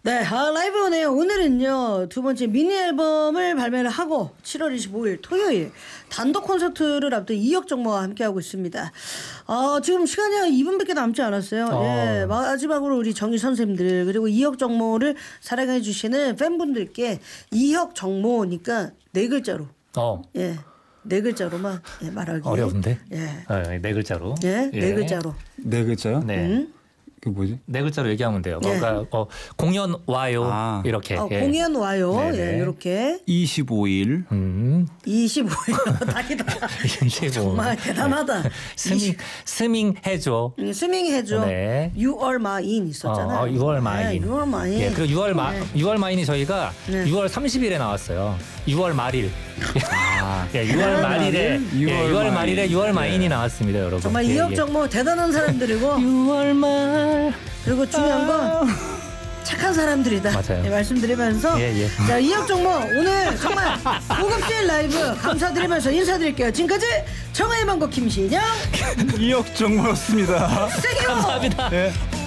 네, 라이브네요. 오늘은요, 두 번째 미니 앨범을 발매를 하고 7월 25일 토요일 단독 콘서트를 앞둔 이혁 정모와 함께하고 있습니다. 지금 시간이 한 2분밖에 남지 않았어요. 예, 마지막으로 우리 정희 선생님들 그리고 이혁 정모를 사랑해 주시는 팬분들께 이혁 정모니까 네 글자로. 예. 네 글자로만 말하기 어려운데? 예. 네 글자로. 예, 네 글자로. 네 글자요? 네. 그 뭐지? 네 글자로 얘기하면 돼요. 네. 그러니까 공연 와요. 이렇게. 공연 와요. 네네. 예, 이렇게. 25일. 25일. 다기다. 25. 정말 대단하다. 스밍 해줘. 스밍 해줘. 네. 6월 마인 있었잖아요. 6월 마인. 네, 6월 마인. 예, 그리고 6월 마인이 저희가 네. 6월 30일에 나왔어요. 6월 말일. 예, 6월 말일에 6월 말일에 6월 마인이 나왔습니다, 여러분. 정말 이혁 정모 대단한 사람들이고 6월 말. 그리고 중요한 건 착한 사람들이다. 맞아요. 예, 말씀드리면서 예. 자, 이혁 정모 오늘 정말 고급진 라이브 감사드리면서 인사드릴게요. 지금까지 정의의 방법 김신영 이혁 정모였습니다. 세기로 감사합니다. 네.